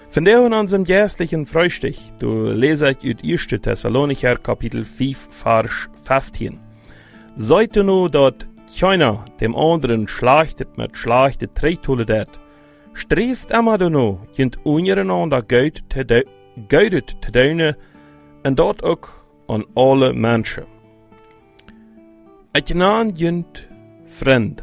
Vandaag in unserem jährlichen Frühstück, du leset uit 1. Thessalonicher Kapitel 5, Vers 15. Seid ihr nu, dat keiner dem anderen schlachtet mit schlechte Treitule dat. Streeft immer du nu, jent untereinander geudet te deinen, en dat ook aan alle mensen. Het naam jent vriend.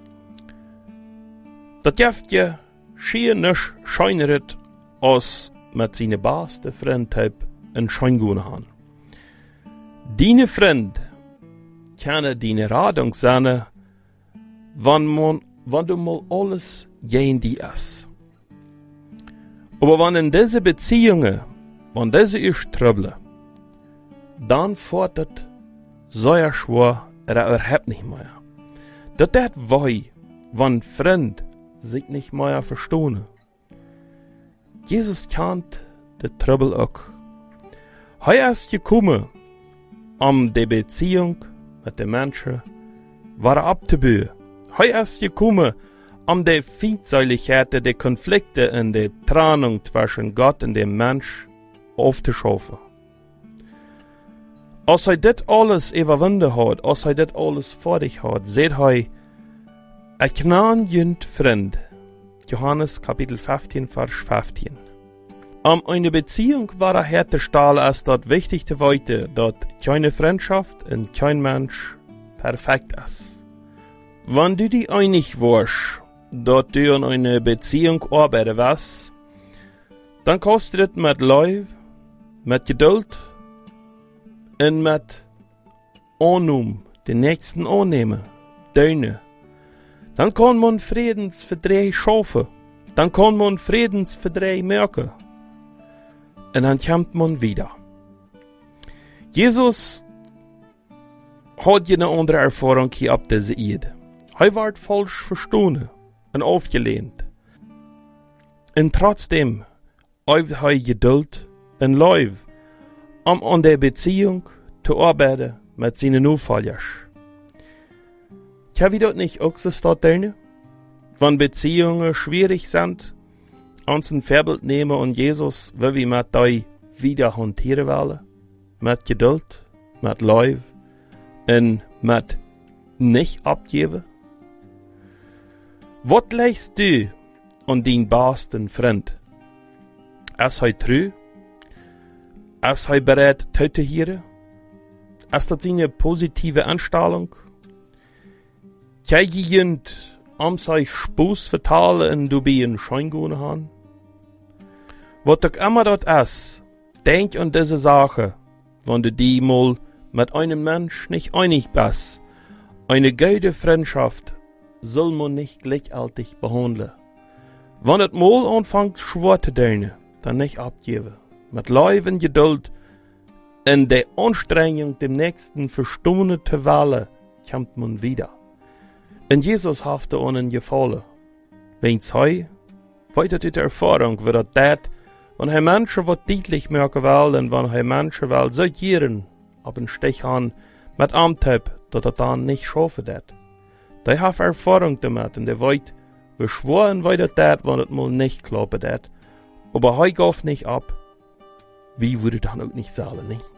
Dat jeft je schier nisch scheineret als met zijn beste vriendheid een scheingoen han. Diene vriend kan diene radung zijn, wann du mal alles jen die is. Aber wann in diese Beziehungen, wann diese ist Trouble, dann fordert sehr schwer überhaupt nicht mehr. Das wei, wann Freund sich nicht mehr verstehen. Jesus kennt de Trouble auch. Hij ist gekommen, die Beziehung mit den Menschen abzubauen. Hij ist gekommen, die Feindseligkeiten, die Konflikte und die Trennung zwischen Gott und dem Mensch aufzuschaffen. Als hij dit alles überwunden hat, als hij dit alles vor dich hat, seht hij, ik knanjend Freund. Johannes Kapitel 15, Vers 15. Eine Beziehung war herzustellen, als das wichtigste weite, dass keine Freundschaft und kein Mensch perfekt ist. Wenn du dich einig warst, dass du in einer Beziehung arbeiten willst, dann kostet es mit Liebe, mit Geduld und mit Annahme den Nächsten annehmen, deine. Dann kann man Friedensverdreh schaffen, dann kann man Friedensverdreh merken. Und dann kommt man wieder. Jesus hat eine andere Erfahrung hier ab dieser Erde. Er wird falsch verstanden und aufgelehnt. Und trotzdem hat er Geduld und Liebe, an der Beziehung zu arbeiten mit seinen Nachfolgern. Kann wir das nicht auch so stehen? Wenn Beziehungen schwierig sind, uns ein Vorbild nehmen und Jesus, wie wir mit euch wieder hantieren wollen, mit Geduld, mit Liebe und mit nicht abgeben. Was legst du an deinen besten Freund? Ist er treu? Ist er bereit, zu hören? Ist das seine positive Einstellung? Kann jemand sich Spaß vertalen und du bei einem Scheingehen haben? Was auch immer das ist, denk an diese Sache, wenn du die mal mit einem Mensch nicht einig bist. Eine gute Freundschaft soll man nicht gleichaltig behandeln. Wenn es mal anfängt schwer zu dienen, dann nicht abgeben. Mit Liebe und Geduld in der Anstrengung dem Nächsten verstehen zu wollen, kommt man wieder. Und Jesus hat ihnen gefallen. Wenn es weiter die Erfahrung wird das, wenn er Menschen was deutlich merken will, und wenn er Menschen will, so gieren, ab einen Stich an, mit Amtep, dass er dann nicht schaffen wird. Die haben Erfahrung damit, und der weiß, wir schworen weiter das, wenn es mal nicht klappen wird. Aber er gab nicht ab. Wie würde dann auch nicht sagen, nicht?